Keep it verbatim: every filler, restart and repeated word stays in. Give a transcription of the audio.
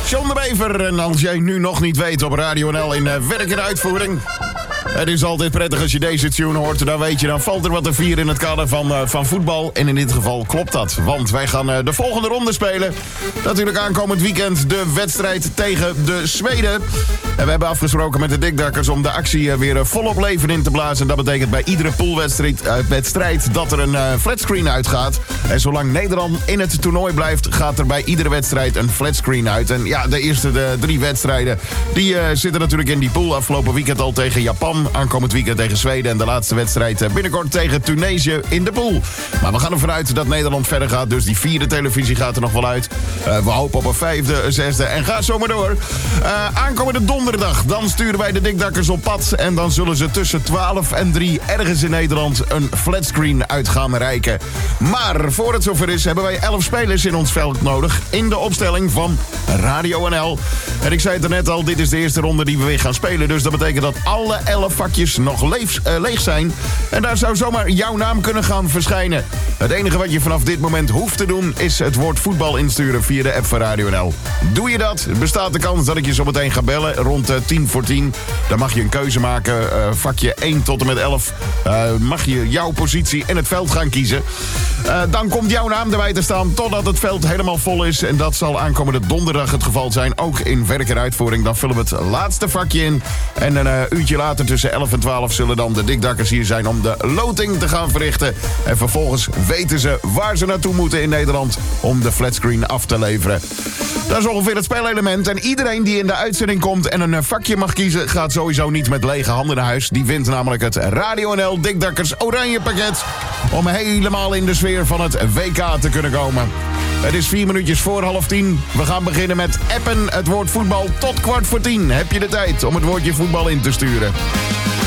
John de Bever. En als jij nu nog niet weet op Radio N L in uh, werk en uitvoering. Het is altijd prettig als je deze tune hoort. Dan weet je, dan valt er wat te vieren in het kader van, uh, van voetbal. En in dit geval klopt dat. Want wij gaan uh, de volgende ronde spelen. Natuurlijk aankomend weekend de wedstrijd tegen de Zweden. En we hebben afgesproken met de Dikdakkers om de actie uh, weer uh, volop leven in te blazen. En dat betekent bij iedere poolwedstrijd uh, wedstrijd dat er een uh, flatscreen uitgaat. En zolang Nederland in het toernooi blijft, gaat er bij iedere wedstrijd een flatscreen uit. En ja, de eerste de drie wedstrijden, die uh, zitten natuurlijk in die pool. Afgelopen weekend al tegen Japan. Aankomend weekend tegen Zweden en de laatste wedstrijd binnenkort tegen Tunesië in de pool. Maar we gaan ervan uit dat Nederland verder gaat. Dus die vierde televisie gaat er nog wel uit. Uh, we hopen op een vijfde, een zesde en ga zo maar door. Uh, aankomende donderdag, dan sturen wij de Dikdakkers op pad. En dan zullen ze tussen twaalf en drie ergens in Nederland een flatscreen uit gaan reiken. Maar voor het zover is, hebben wij elf spelers in ons veld nodig. In de opstelling van Radio N L. En ik zei het er net al, dit is de eerste ronde die we weer gaan spelen. Dus dat betekent dat alle elf vakjes nog leef, uh, leeg zijn. En daar zou zomaar jouw naam kunnen gaan verschijnen. Het enige wat je vanaf dit moment hoeft te doen is het woord voetbal insturen via de app van Radio N L. Doe je dat, bestaat de kans dat ik je zo meteen ga bellen rond uh, tien voor tien. Dan mag je een keuze maken. Uh, vakje één tot en met elf. Uh, mag je jouw positie in het veld gaan kiezen. Uh, dan komt jouw naam erbij te staan totdat het veld helemaal vol is. En dat zal aankomende donderdag het geval zijn. Ook in werk en uitvoering. Dan vullen we het laatste vakje in. En een uh, uurtje later tussen elf en twaalf zullen dan de Dikdakkers hier zijn om de loting te gaan verrichten. En vervolgens weten ze waar ze naartoe moeten in Nederland om de flatscreen af te leveren. Dat is ongeveer het spelelement. En iedereen die in de uitzending komt en een vakje mag kiezen, gaat sowieso niet met lege handen naar huis. Die wint namelijk het Radio N L Dikdakkers Oranje Pakket om helemaal in de sfeer van het W K te kunnen komen. Het is vier minuutjes voor half tien. We gaan beginnen met appen het woord voetbal tot kwart voor tien. Heb je de tijd om het woordje voetbal in te sturen?